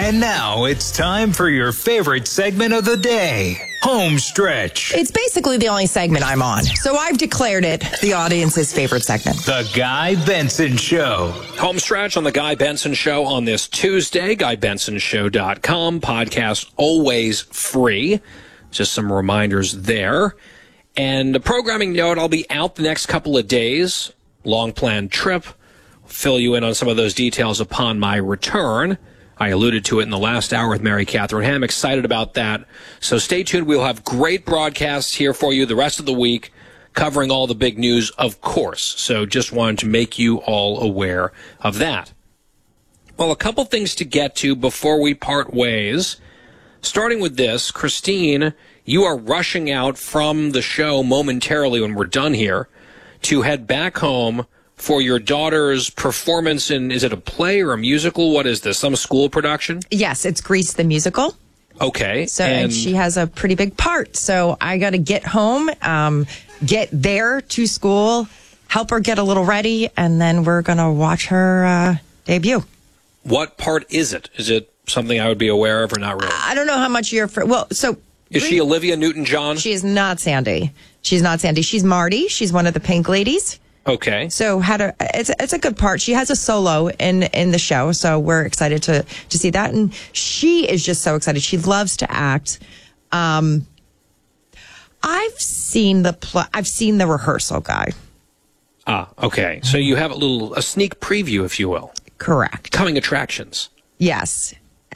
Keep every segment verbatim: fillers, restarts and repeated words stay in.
And now it's time for your favorite segment of the day, Home Stretch. It's basically the only segment I'm on, so I've declared it the audience's favorite segment. The Guy Benson Show. Home Stretch on The Guy Benson Show on this Tuesday, guy benson show dot com. Podcast always free. Just some reminders there. And a programming note, I'll be out the next couple of days. Long planned trip. Fill you in on some of those details upon my return. I alluded to it in the last hour with Mary Catherine Ham. Excited about that. So stay tuned. We'll have great broadcasts here for you the rest of the week, covering all the big news, of course. So just wanted to make you all aware of that. Well, a couple things to get to before we part ways. Starting with this, Christine, you are rushing out from the show momentarily when we're done here to head back home for your daughter's performance in, is it a play or a musical? What is this? Some school production? Yes, it's Grease the musical. Okay. So and, and she has a pretty big part. So I got to get home, um, get there to school, help her get a little ready, and then we're going to watch her uh, debut. What part is it? Is it something I would be aware of or not really? I don't know how much you're... For, well, so... Is she Olivia Newton-John? She is not Sandy. She's not Sandy. She's Marty. She's one of the Pink Ladies. Okay. So had a it's it's a good part. She has a solo in in the show, so we're excited to to see that. And she is just so excited. She loves to act. Um, I've seen the pl- I've seen the rehearsal, Guy. Ah, okay. So you have a little a sneak preview, if you will. Correct. Coming attractions. Yes.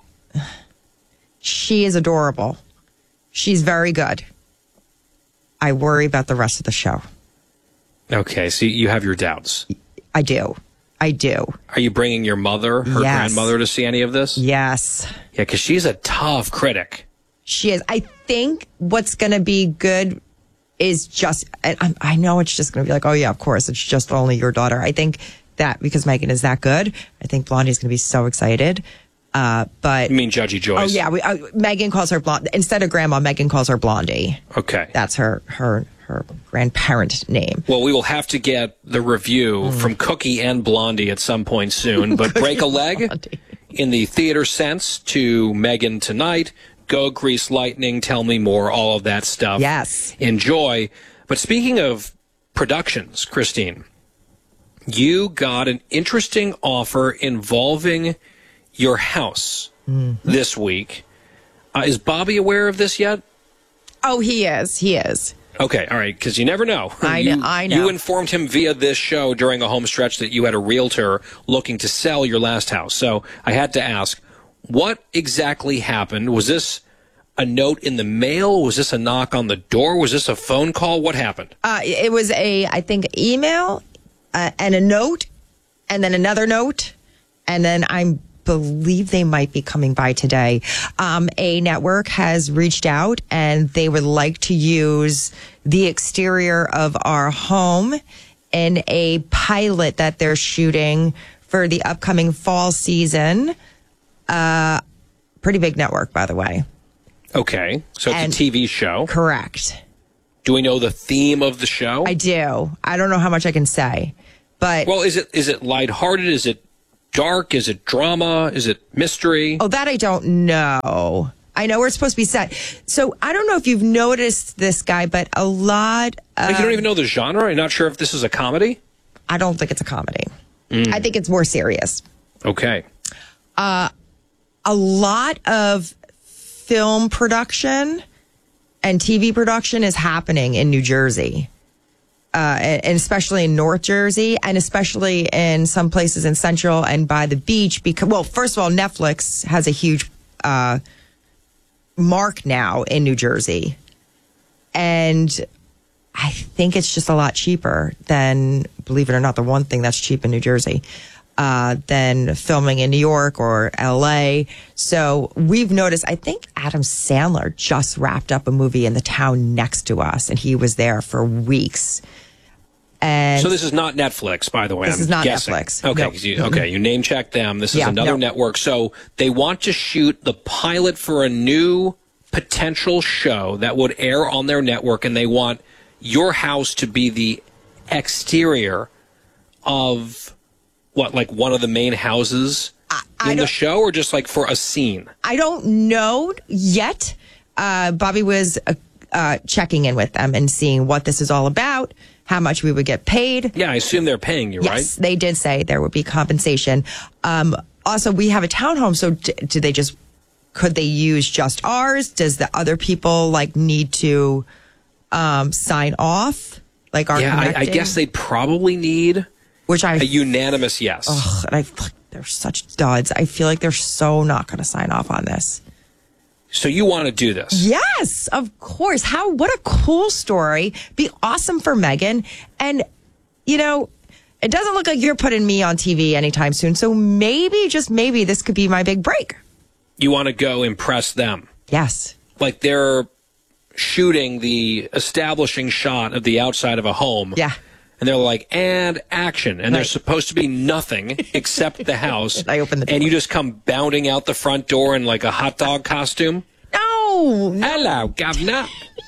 She is adorable. She's very good. I worry about the rest of the show. Okay, so you have your doubts. I do. I do. Are you bringing your mother, her yes. grandmother, to see any of this? Yes. Yeah, because she's a tough critic. She is. I think what's going to be good is just, I, I know it's just going to be like, oh, yeah, of course, it's just only your daughter. I think that because Megan is that good, I think Blondie's going to be so excited. Uh, but you mean Judgy Joyce? Oh, yeah. We, uh, Megan calls her Blondie. Instead of Grandma, Megan calls her Blondie. Okay. That's her, her, her grandparent name. Well, we will have to get the review mm. from Cookie and Blondie at some point soon. But break a leg Blondie. In the theater sense to Megan tonight. Go Grease Lightning. Tell me more. All of that stuff. Yes. Enjoy. But speaking of productions, Christine, you got an interesting offer involving your house mm. this week. Uh, is Bobby aware of this yet? Oh, he is. He is. Okay, all right, because you never know. I you, know. I know. You informed him via this show during a home stretch that you had a realtor looking to sell your last house. So I had to ask, what exactly happened? Was this a note in the mail? Was this a knock on the door? Was this a phone call? What happened? Uh, it was a, I think, email uh, and a note, and then another note, and then I'm believe they might be coming by today. Um, a network has reached out and they would like to use the exterior of our home in a pilot that they're shooting for the upcoming fall season. Uh, pretty big network, by the way. Okay. So it's and, a T V show. Correct. Do we know the theme of the show? I do. I don't know how much I can say, but well, is it is it lighthearted? Is it dark? Is it drama? Is it mystery? Oh, that I don't know. I know we're supposed to be set. So I don't know if you've noticed this, Guy, but a lot of... You don't even know the genre? I'm not sure if this is a comedy? I don't think it's a comedy. Mm. I think it's more serious. Okay. Uh, a lot of film production and T V production is happening in New Jersey. Uh, and especially in North Jersey, and especially in some places in Central and by the beach. Because, well, first of all, Netflix has a huge uh, mark now in New Jersey, and I think it's just a lot cheaper than, believe it or not, the one thing that's cheap in New Jersey uh, than filming in New York or L A. So we've noticed. I think Adam Sandler just wrapped up a movie in the town next to us, and he was there for weeks. And so this is not Netflix, by the way. This I'm is not guessing. Netflix. Okay, No. you, okay, you name checked them. This is Yeah, another no. network. So they want to shoot the pilot for a new potential show that would air on their network, and they want your house to be the exterior of what, like one of the main houses I, I in the don't- show, or just like for a scene? I don't know yet. Uh, Bobby was uh, uh, checking in with them and seeing what this is all about, how much we would get paid. Yeah, I assume they're paying you, Yes, right? they did say there would be compensation. Um, also, we have a townhome, so d- do they just, could they use just ours? Does the other people like need to um, sign off? Like our Yeah, I, I connecting? guess they'd probably need Which I a unanimous yes. Ugh, and I they're such duds. I feel like they're so not going to sign off on this. So you want to do this? Yes, of course. How what a cool story. Be awesome for Megan. And you know, it doesn't look like you're putting me on T V anytime soon. So maybe, just maybe, this could be my big break. You want to go impress them? Yes. Like they're shooting the establishing shot of the outside of a home. Yeah. And they're like, and action. And Right. there's supposed to be nothing except the house. I open the door. And you just come bounding out the front door in like a hot dog costume. No. no. Hello, governor.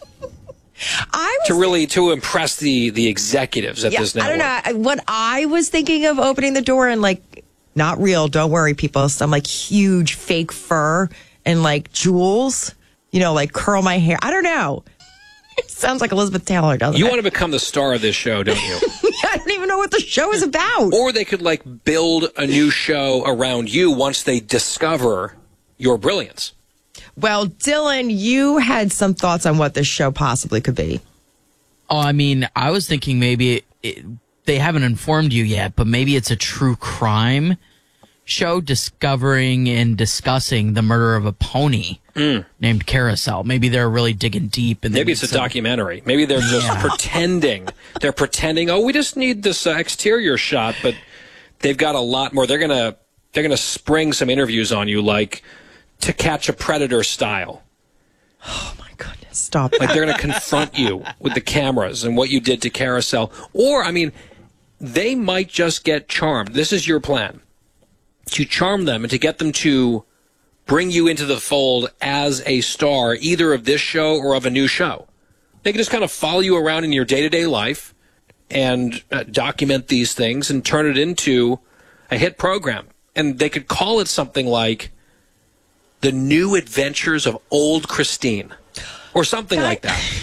I was To really, to impress the, the executives at yeah, this I network. don't know. What I was thinking of opening the door and like, not real, don't worry, people. Some like huge fake fur and like jewels, you know, like curl my hair. I don't know. It sounds like Elizabeth Taylor, doesn't You it? want to become the star of this show, don't you? I don't even know what the show is about. Or they could like build a new show around you once they discover your brilliance. Well, Dylan, you had some thoughts on what this show possibly could be. Oh, I mean, I was thinking maybe it, it, they haven't informed you yet, but maybe it's a true crime show discovering and discussing the murder of a pony Mm. named Carousel. Maybe they're really digging deep. And they Maybe need it's a some- documentary. Maybe they're just Yeah. pretending. They're pretending, oh, we just need this uh, exterior shot, but they've got a lot more. They're gonna they're gonna spring some interviews on you, like To Catch a Predator style. Oh my goodness, stop. Like they're gonna confront you with the cameras and what you did to Carousel. Or, I mean, they might just get charmed. This is your plan. To charm them and to get them to bring you into the fold as a star, either of this show or of a new show. They can just kind of follow you around in your day-to-day life and uh, document these things and turn it into a hit program. And they could call it something like The New Adventures of Old Christine or something like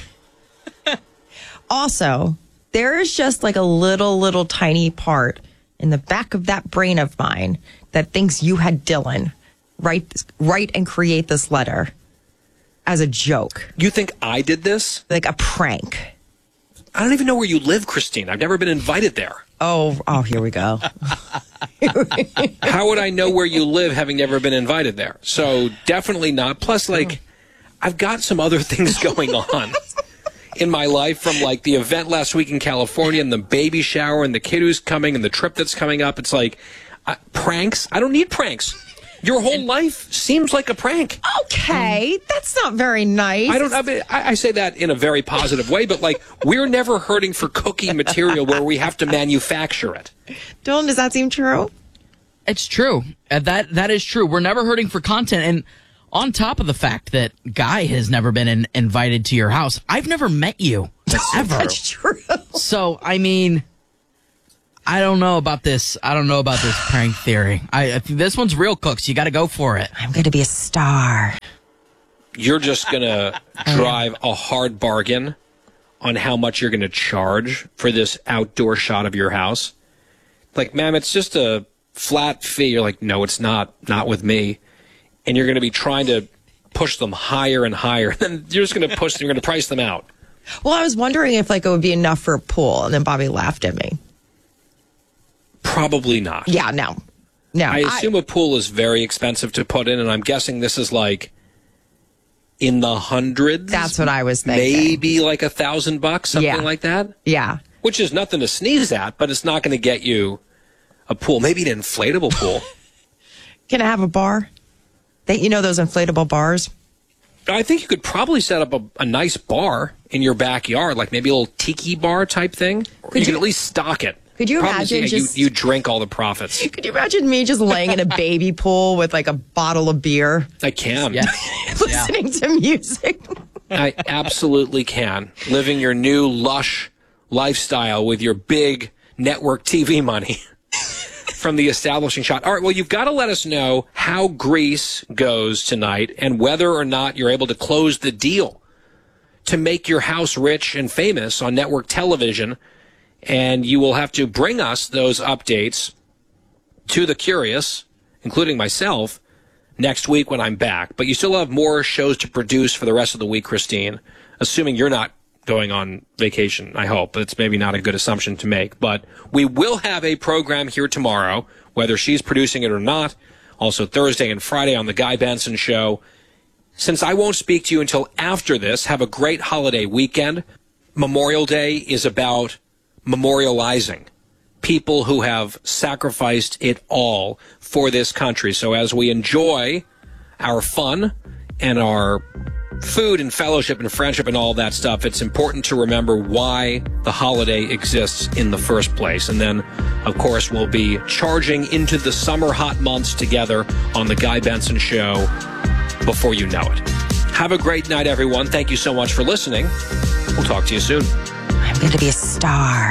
that. Also, there is just like a little, little tiny part in the back of that brain of mine that thinks you had Dylan write, write and create this letter as a joke, You think I did this? like a prank. I don't even know where you live, Christine. I've never been invited there. Oh, oh, here we go. How would I know where you live having never been invited there? So definitely not. Plus, like, I've got some other things going on in my life, from like the event last week in California and the baby shower and the kid who's coming and the trip that's coming up. It's like uh, pranks. I don't need pranks. Your whole life seems like a prank. Okay, that's not very nice. I don't. I, mean, I, I say that in a very positive way, but like we're never hurting for cookie material where we have to manufacture it. Dylan, does that seem true? It's true. Uh, that that is true. We're never hurting for content. And on top of the fact that Guy has never been in, invited to your house, I've never met you. ever. That's true. So, I mean, I don't know about this. I don't know about this prank theory. I, I think this one's real, Cooks. You got to go for it. I'm going to be a star. You're just going to drive a hard bargain on how much you're going to charge for this outdoor shot of your house. Like, ma'am, it's just a flat fee. You're like, no, it's not. Not with me. And you're going to be trying to push them higher and higher. Then you're just going to push them. You're going to price them out. Well, I was wondering if like it would be enough for a pool, and then Bobby laughed at me. Probably not. Yeah, no. No. I assume a pool is very expensive to put in, and I'm guessing this is like in the hundreds. That's what I was thinking. Maybe like a thousand bucks, something Yeah. like that. Yeah. Which is nothing to sneeze at, but it's not going to get you a pool. Maybe an inflatable pool. Can I have a bar? They, you know those inflatable bars? I think you could probably set up a, a nice bar in your backyard, like maybe a little tiki bar type thing. Or Could you, can you- at least stock it. Could you Problem is, imagine yeah, just- you, you drink all the profits? Could you imagine me just laying in a baby pool with like a bottle of beer, I can. Yeah. listening to music? I absolutely can. Living your new lush lifestyle with your big network T V money. from the establishing shot. All right, well, you've got to let us know how Grease goes tonight and whether or not you're able to close the deal to make your house rich and famous on network television. And you will have to bring us those updates to the curious, including myself, next week when I'm back. But you still have more shows to produce for the rest of the week, Christine, assuming you're not going on vacation, I hope. It's maybe not a good assumption to make. But we will have a program here tomorrow, whether she's producing it or not. Also Thursday and Friday on The Guy Benson Show. Since I won't speak to you until after this, have a great holiday weekend. Memorial Day is about memorializing people who have sacrificed it all for this country. So as we enjoy our fun and our food and fellowship and friendship and all that stuff, it's important to remember why the holiday exists in the first place. And then, of course, we'll be charging into the summer hot months together on The Guy Benson Show before you know it. Have a great night, everyone. Thank you so much for listening. We'll talk to you soon. I'm going to be a star.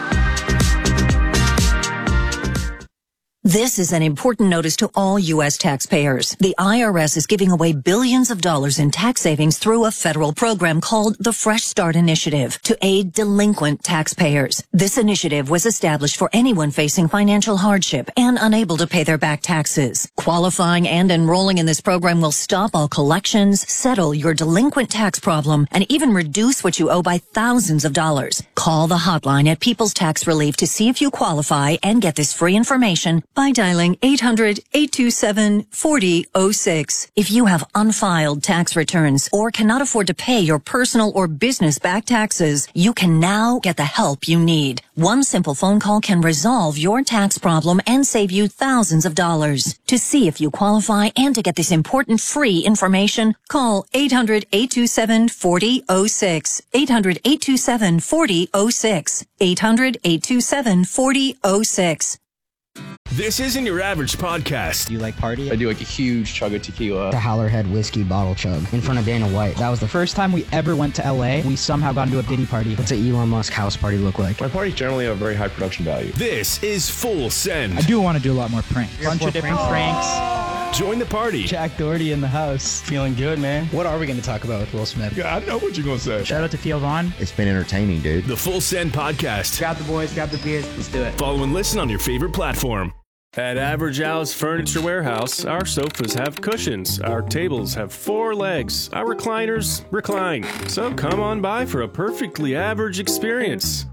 This is an important notice to all U S taxpayers. The I R S is giving away billions of dollars in tax savings through a federal program called the Fresh Start Initiative to aid delinquent taxpayers. This initiative was established for anyone facing financial hardship and unable to pay their back taxes. Qualifying and enrolling in this program will stop all collections, settle your delinquent tax problem, and even reduce what you owe by thousands of dollars. Call the hotline at People's Tax Relief to see if you qualify and get this free information by dialing eight hundred, eight two seven, four zero zero six. If you have unfiled tax returns or cannot afford to pay your personal or business back taxes, you can now get the help you need. One simple phone call can resolve your tax problem and save you thousands of dollars. To see if you qualify and to get this important free information, call eight hundred, eight two seven, four zero zero six. eight hundred, eight two seven, four zero zero six. eight hundred, eight two seven, four zero zero six. This isn't your average podcast. You like party? I do like a huge chug of tequila. The Howlerhead whiskey bottle chug in front of Dana White. That was the first time we ever went to L A. We somehow got into a Diddy party. What's an Elon Musk house party look like? My parties generally have a very high production value. This is Full Send. I do want to do a lot more pranks. A bunch of different pranks. Join the party. Jack Doherty in the house. Feeling good, man. What are we going to talk about with Will Smith? Yeah, I know what you're going to say. Shout out to Theo Vaughn. It's been entertaining, dude. The Full Send podcast. Grab the boys, grab the beers. Let's do it. Follow and listen on your favorite platform. At Average Al's Furniture Warehouse, our sofas have cushions, our tables have four legs, our recliners recline. So come on by for a perfectly average experience.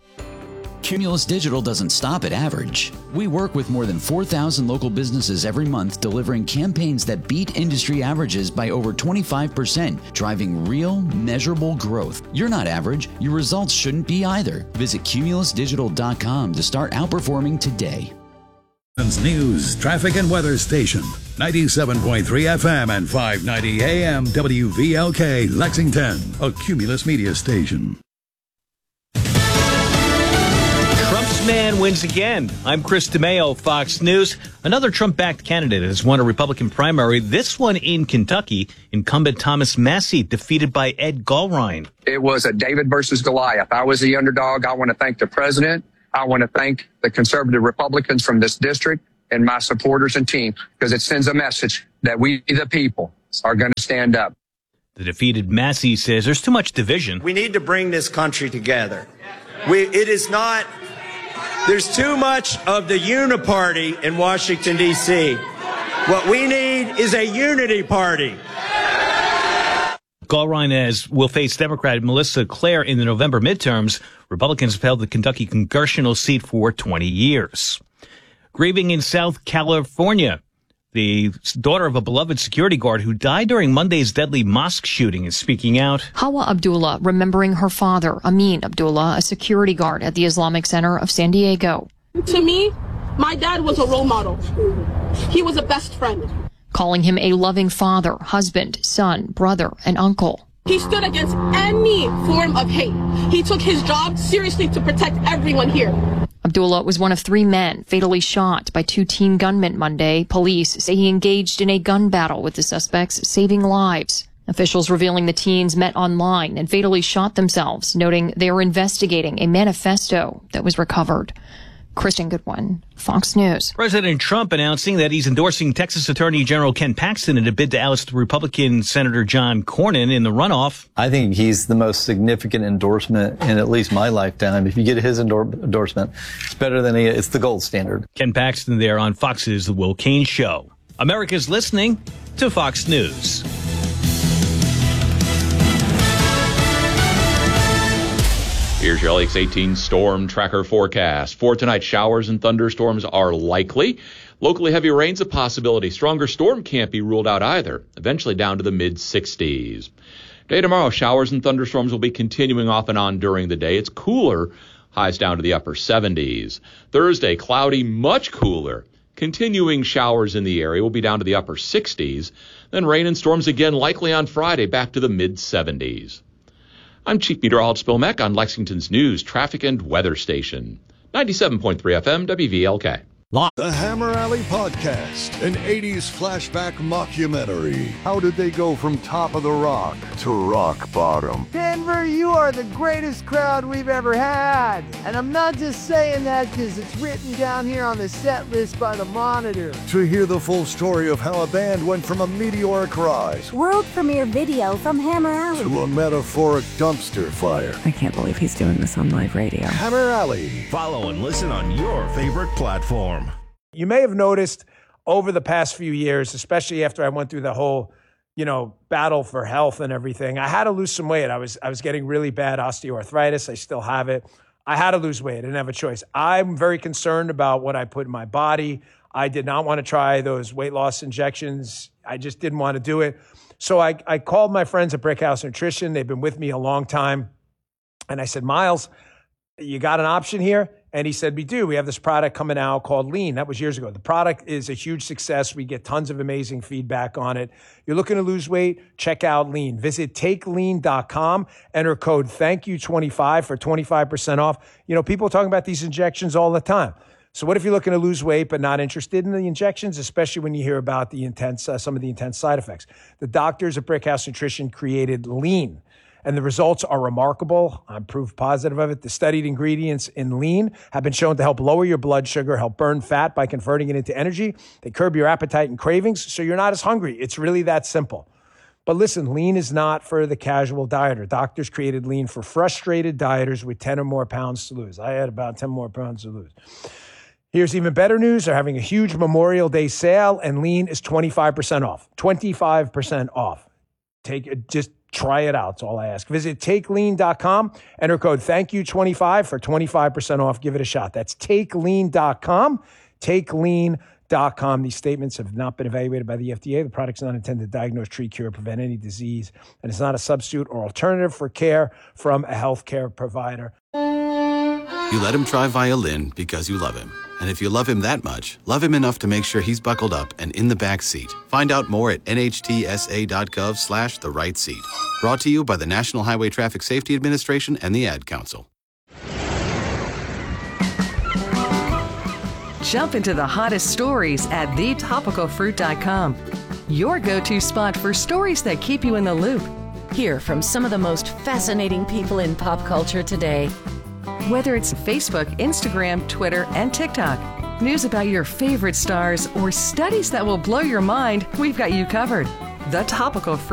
Cumulus Digital doesn't stop at average. We work with more than four thousand local businesses every month, delivering campaigns that beat industry averages by over twenty-five percent, driving real, measurable growth. You're not average. Your results shouldn't be either. Visit cumulus digital dot com to start outperforming today. News, traffic, and weather station. ninety-seven point three F M and five ninety A M W V L K, Lexington, a Cumulus media station. Trump's man wins again. I'm Chris DeMeo, Fox News. Another Trump-backed candidate has won a Republican primary, this one in Kentucky. Incumbent Thomas Massie defeated by Ed Gallrein. It was a David versus Goliath. I was the underdog. I want to thank the president. I want to thank the conservative Republicans from this district and my supporters and team, because it sends a message that we, the people, are going to stand up. The defeated Massie says there's too much division. We need to bring this country together. We, it is not, there's too much of the uniparty in Washington, D C What we need is a unity party. Gallrein as will face Democrat Melissa Claire in the November midterms. Republicans have held the Kentucky congressional seat for twenty years. Grieving in South California, the daughter of a beloved security guard who died during Monday's deadly mosque shooting is speaking out. Hawa Abdullah remembering her father, Amin Abdullah, a security guard at the Islamic Center of San Diego. To me, my dad was a role model. He was a best friend. Calling him a loving father, husband, son, brother, and uncle. He stood against any form of hate. He took his job seriously to protect everyone here. Abdullah was one of three men fatally shot by two teen gunmen Monday. Police say he engaged in a gun battle with the suspects, saving lives. Officials revealing the teens met online and fatally shot themselves, noting they are investigating a manifesto that was recovered. Kristen Goodwin, Fox News. President Trump announcing that he's endorsing Texas Attorney General Ken Paxton in a bid to oust Republican Senator John Cornyn in the runoff. I think he's the most significant endorsement in at least my lifetime. If you get his endor- endorsement, it's better than he, it's the gold standard. Ken Paxton there on Fox's The Will Cain Show. America's listening to Fox News. Here's your L X eighteen Storm Tracker forecast. For tonight, showers and thunderstorms are likely. Locally heavy rain's a possibility. Stronger storm can't be ruled out either, eventually down to the mid sixties. Day tomorrow, showers and thunderstorms will be continuing off and on during the day. It's cooler, highs down to the upper seventies. Thursday, cloudy, much cooler. Continuing showers in the area will be down to the upper sixties. Then rain and storms again likely on Friday, back to the mid seventies. I'm Chief Meteorologist Bill Meck on Lexington's News, Traffic, and Weather Station. ninety-seven point three F M, W V L K. The Hammer Alley Podcast, an eighties flashback mockumentary. How did they go from top of the rock to rock bottom? Denver, you are the greatest crowd we've ever had. And I'm not just saying that because it's written down here on the set list by the Monitor. To hear the full story of how a band went from a meteoric rise, world premiere video from Hammer Alley, to a metaphoric dumpster fire. I can't believe he's doing this on live radio. Hammer Alley. Follow and listen on your favorite platform. You may have noticed over the past few years, especially after I went through the whole, you know, battle for health and everything, I had to lose some weight. I was I was getting really bad osteoarthritis. I still have it. I had to lose weight. I didn't have a choice. I'm very concerned about what I put in my body. I did not want to try those weight loss injections. I just didn't want to do it. So I, I called my friends at Brickhouse Nutrition. They've been with me a long time. And I said, Miles, you got an option here? And he said, we do. We have this product coming out called Lean. That was years ago. The product is a huge success. We get tons of amazing feedback on it. You're looking to lose weight? Check out Lean. Visit take lean dot com. Enter code thank you twenty-five for twenty-five percent off. You know, people are talking about these injections all the time. So what if you're looking to lose weight but not interested in the injections, especially when you hear about the intense, uh, some of the intense side effects? The doctors at Brickhouse Nutrition created Lean. And the results are remarkable. I'm proof positive of it. The studied ingredients in Lean have been shown to help lower your blood sugar, help burn fat by converting it into energy. They curb your appetite and cravings, so you're not as hungry. It's really that simple. But listen, Lean is not for the casual dieter. Doctors created Lean for frustrated dieters with ten or more pounds to lose. I had about ten more pounds to lose. Here's even better news. They're having a huge Memorial Day sale, and Lean is twenty-five percent off. twenty-five percent off. Take it, just try it out. That's all I ask. Visit take lean dot com. Enter code thank you twenty-five for twenty-five percent off. Give it a shot. That's take lean dot com. take lean dot com. These statements have not been evaluated by the F D A. The product's not intended to diagnose, treat, cure, or prevent any disease, and it's not a substitute or alternative for care from a healthcare provider. You let him try violin because you love him. And if you love him that much, love him enough to make sure he's buckled up and in the back seat. Find out more at N H T S A dot gov slash the right seat. Brought to you by the National Highway Traffic Safety Administration and the Ad Council. Jump into the hottest stories at the topical fruit dot com. Your go-to spot for stories that keep you in the loop. Hear from some of the most fascinating people in pop culture today. Whether it's Facebook, Instagram, Twitter, and TikTok, news about your favorite stars, or studies that will blow your mind, we've got you covered. The Topical Fruit.